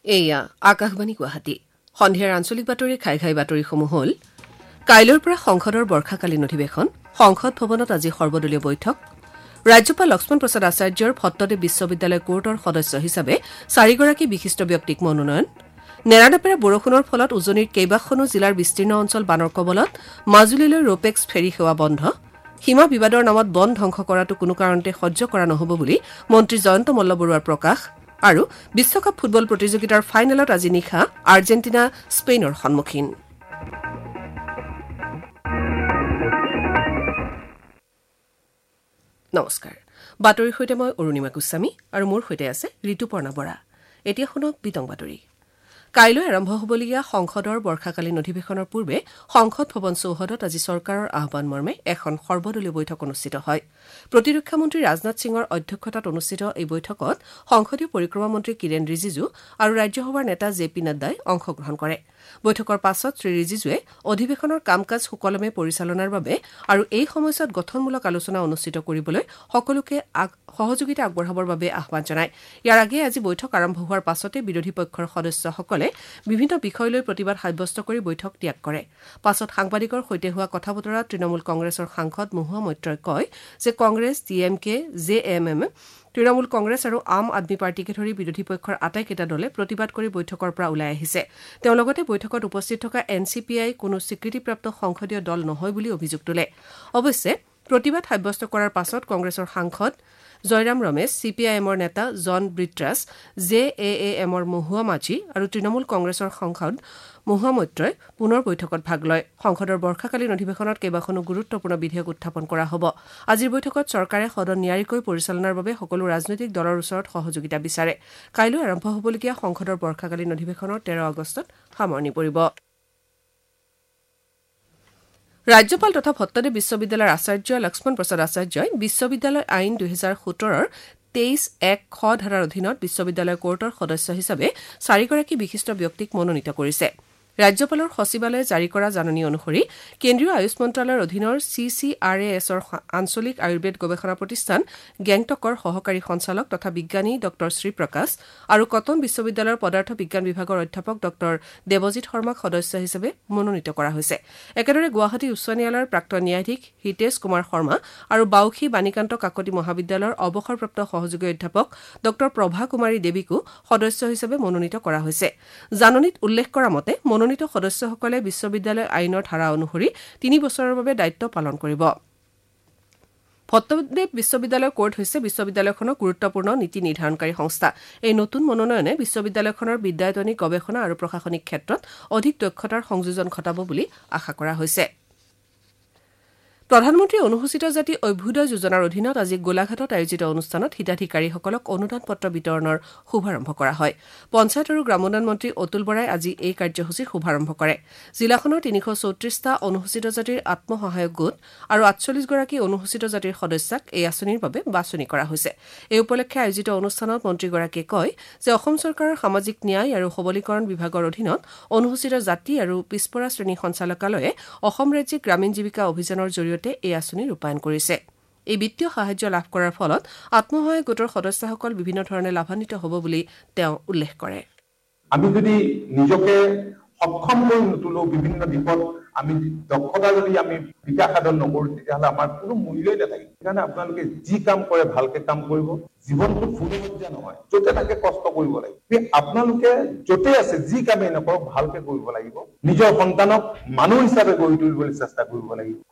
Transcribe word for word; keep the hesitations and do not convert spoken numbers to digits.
এয়া আকাশবাণী গুৱাহাটী সন্ধিয়াৰ আঞ্চলিক বাতৰি খাই খাই বাতৰিসমূহ হ'ল কাইলৈৰ পৰা সংসদৰ বৰ্ষাকালীন অধিৱেশন সংসদ ভৱনত আজি সৰ্বদলীয় বৈঠক ৰাজ্যপাল লক্ষ্মণ প্ৰসাদ আচাৰ্যৰ ভট্টদেৱ বিশ্ববিদ্যালয় কোৰ্টৰ সদস্য হিচাপে চাৰিগৰাকী বিশিষ্ট ব্যক্তিক মনোনয়ন নেৰানেপেৰা বৰষুণৰ ফলত উজনিৰ কেইবাখনো জিলাৰ বিস্তীৰ্ণ অঞ্চল বানৰ কবলত মাজুলীলৈ ৰোপেক্স ফেৰী সেৱা বন্ধ সীমা বিবাদৰ নামত বন ধ্বংস কৰাটো কোনো কাৰণতে সহ্য কৰা নহ'ব বুলি মন্ত্ৰী জয়ন্ত মল্লবৰুৱাৰ প্ৰকাশ আৰু বিশ্বকাপ ফুটবল প্ৰতিযোগিতাৰ ফাইনেলত আজি নিশা আৰ্জেণ্টিনা স্পেইনৰ সন্মুখীন নমস্কাৰ বাতৰিৰ সৈতে মই অৰুণিমা গোস্বামী আৰু মোৰ সৈতে আছে ঋতুপৰ্ণা বৰা এতিয়া শুনক বিতং বাতৰি কাইলৈ আৰম্ভ হ'বলগীয়া সংসদৰ বৰ্ষাকালীন অধিৱেশনৰ পূৰ্বে সংসদ ভৱন চৌহদত আজি চৰকাৰৰ আহ্বান মৰ্মে এখন সৰ্বদলীয় বৈঠক অনুষ্ঠিত হয় প্ৰতিৰক্ষা মন্ত্ৰী ৰাজনাথ সিঙৰ অধ্যক্ষতাত অনুষ্ঠিত এই বৈঠকত সংসদীয় পৰিক্ৰমা মন্ত্ৰী কিৰেণ ৰিজিজু আৰু ৰাজ্যসভাৰ নেতা জে পি নাড্ডাই অংশগ্ৰহণ কৰে বৈঠকৰ পাছত শ্ৰী ৰিজিজুৱে অধিৱেশনৰ কাম কাজ সুকলমে পৰিচালনাৰ বাবে আৰু এই সময়ছোৱাত গঠনমূলক আলোচনা অনুষ্ঠিত কৰিবলৈ সকলোকে সহযোগিতা আগবঢ়াবৰ বাবে আহ্বান জনায় ইয়াৰ আগেয়ে আজি বৈঠক আৰম্ভ হোৱাৰ পাছতে বিৰোধী পক্ষৰ সদস্যসকলে বিভিন্ন বিষয় লৈ প্ৰতিবাদ সাব্যস্ত কৰি বৈঠক ত্যাগ কৰে পাছত সাংবাদিকৰ সৈতে হোৱা কথা বতৰাত তৃণমূল কংগ্ৰেছৰ সাংসদ মহুৱা মৈত্ৰই কয় যে Congress D M K J M M তৃণমূল কংগ্ৰেছ আৰু আম আদমী পাৰ্টীকে ধৰি বিৰোধী পক্ষৰ আটাইকেইটা দলে প্ৰতিবাদ কৰি বৈঠকৰ পৰা ওলাই আহিছে তেওঁ লগতে বৈঠকত উপস্থিত থকা এন চি পি আই কোনো স্বীকৃতিপ্ৰাপ্ত সংসদীয় দল নহয় বুলি অভিযোগ তোলে অৱশ্যে প্ৰতিবাদ সাব্যস্ত কৰাৰ পাছত কংগ্ৰেছৰ সাংসদ জয়ৰাম ৰমেশ চি পি আই এমৰ নেতা জন ব্ৰিট্ৰাছ জে এ এ এমৰ মহুৱা মাঝি আৰু তৃণমূল কংগ্ৰেছৰ সাংসদ মহুৱা মৈত্ৰই পুনৰ বৈঠকত ভাগ লয় সংসদৰ বৰ্ষাকালীন অধিৱেশনত কেইবাখনো গুৰুত্বপূৰ্ণ বিধেয়ক উত্থাপন কৰা হ'ব আজিৰ বৈঠকত চৰকাৰে সদন নিয়াৰিকৈ পৰিচালনাৰ বাবে সকলো ৰাজনৈতিক দলৰ ওচৰত সহযোগিতা বিচাৰে কাইলৈ আৰম্ভ হ'বলগীয়া সংসদৰ বৰ্ষাকালীন অধিৱেশনৰ তেৰ আগষ্টত সামৰণি পৰিব ৰাজ্যপাল তথা ভট্টদেৱ বিশ্ববিদ্যালয়ৰ আচাৰ্য লক্ষ্মণ প্ৰসাদ আচাৰ্যই বিশ্ববিদ্যালয় আইন দুহেজাৰ সোতৰৰ তেইছ এক খ ধাৰাৰ অধীনত বিশ্ববিদ্যালয় কোৰ্টৰ সদস্য হিচাপে চাৰিগৰাকী বিশিষ্ট ব্যক্তিক মনোনীত কৰিছে ৰাজ্যপালৰ সচিবালয়ে জাৰি কৰা জাননী অনুসৰি কেন্দ্ৰীয় আয়ুষ মন্ত্ৰালয়ৰ অধীনৰ চি চি আৰ এ এছৰ আঞ্চলিক আয়ুৰ্বেদ গৱেষণা প্ৰতিষ্ঠান গেংটকৰ সহকাৰী সঞ্চালক তথা বিজ্ঞানী ডক্টৰ শ্ৰীপ্ৰকাশ আৰু কটন বিশ্ববিদ্যালয়ৰ পদাৰ্থ বিজ্ঞান বিভাগৰ অধ্যাপক ডক্টৰ দেৱজিৎ শৰ্মাক সদস্য হিচাপে মনোনীত কৰা হৈছে একেদৰে গুৱাহাটী উচ্চ ন্যায়ালয়ৰ প্ৰাক্তন ন্যায়াধীশ হিতেশ কুমাৰ শৰ্মা আৰু বাউসী বাণীকান্ত কাকতি মহাবিদ্যালয়ৰ অৱসৰপ্ৰাপ্ত সহযোগী অধ্যাপক ডক্টৰ প্ৰভা কুমাৰী দেৱীকো সদস্য হিচাপে মনোনীত কৰা হৈছে জাননীত উল্লেখ কৰা মতে মনোনীত সদস্যসকলে বিশ্ববিদ্যালয় আইনৰ ধাৰা অনুসৰি তিনি বছৰৰ বাবে দায়িত্ব পালন কৰিব ভট্টদেৱ বিশ্ববিদ্যালয় কোৰ্ট হৈছে বিশ্ববিদ্যালয়খনৰ গুৰুত্বপূৰ্ণ নীতি নিৰ্ধাৰণকাৰী সংস্থা এই নতুন মনোনয়নে বিশ্ববিদ্যালয়খনৰ বিদ্যায়তনিক গৱেষণা আৰু প্ৰশাসনিক ক্ষেত্ৰত অধিক দক্ষতাৰ সংযোজন ঘটাব বুলি আশা কৰা হৈছে প্ৰধানমন্ত্ৰী অনুসূচিত জাতি অভ্যুদয় যোজনাৰ অধীনত আজি গোলাঘাটত আয়োজিত অনুষ্ঠানত হিতাধিকাৰীসকলক অনুদান পত্ৰ বিতৰণৰ শুভাৰম্ভ কৰা হয় পঞ্চায়ত আৰু গ্ৰামোন্নয়ন মন্ত্ৰী অতুল বৰাই আজি এই কাৰ্যসূচীৰ শুভাৰম্ভ কৰে জিলাখনৰ তিনিশ চৌত্ৰিশটা অনুসূচিত জাতিৰ আত্মসহায়ক গোট আৰু আঠচল্লিছ গৰাকী অনুসূচিত জাতিৰ সদস্যক এই আঁচনিৰ বাবে বাছনি কৰা হৈছে এই উপলক্ষে আয়োজিত অনুষ্ঠানত মন্ত্ৰীগৰাকীয়ে কয় যে অসম চৰকাৰৰ সামাজিক ন্যায় আৰু সবলীকৰণ বিভাগৰ অধীনত অনুসূচিত জাতি আৰু পিছপৰা শ্ৰেণী সঞ্চালকালয়ে অসম ৰাজ্যিক গ্ৰামীণ জীৱিকা অভিযানৰ জৰিয়তে এই আঁচনি ৰূপায়ণ কৰিছে এই বিত্তীয় সাহায্য লাভ কৰাৰ ফলত আত্মসহায়ক গোটৰ সদস্যসকল বিভিন্ন ধৰণে লাভান্বিত হ'ব বুলি তেওঁ উল্লেখ কৰে আমি যদি নিজকে সক্ষম কৰি নতুলো বিভিন্ন দিশত আমি দক্ষতা যদি আমি বিকাশ সাধন নকৰো তেতিয়াহ'লে আমাৰ কোনো মূল্যই নাথাকে সেইকাৰণে আপোনালোকে যি কাম কৰে ভালকে কাম কৰিব জীৱনটো ফুলমজীয়া নহয় য'তে থাকে কষ্ট কৰিব লাগিব আপোনালোকে য'তে আছে যি কামেই নকৰক ভালকে কৰিব লাগিব নিজৰ সন্তানক মানুহ হিচাপে গঢ়ি তুলিবলৈ চেষ্টা কৰিব লাগিব